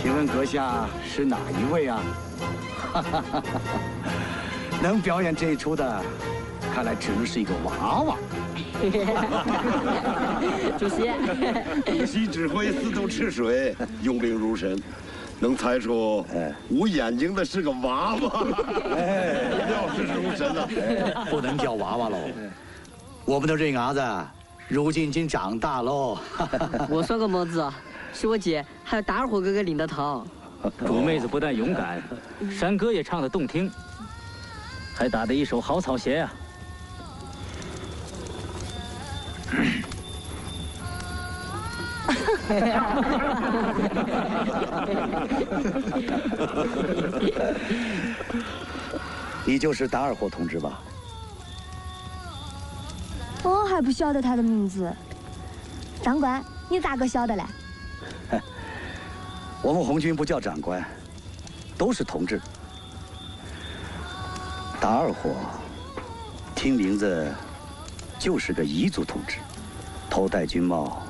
请问阁下是哪一位啊？能表演这一出的，看来只能是一个娃娃。 主席， 主席指挥四渡赤水，用兵如神，能猜出无眼睛的是个娃娃，料事如神呐！ 不能叫娃娃喽，我们的瑞伢子如今已经长大喽。 我算个么子？是我姐，还有大二货哥哥领的头。 主妹子不但勇敢，山歌也唱得动听，还打得一手好草鞋呀！ 你就是达尔霍同志吧？ 我还不晓得他的名字。长官，你咋个晓得嘞？ 我们红军不叫长官，都是同志。达尔霍，听名字就是个彝族同志，头戴军帽，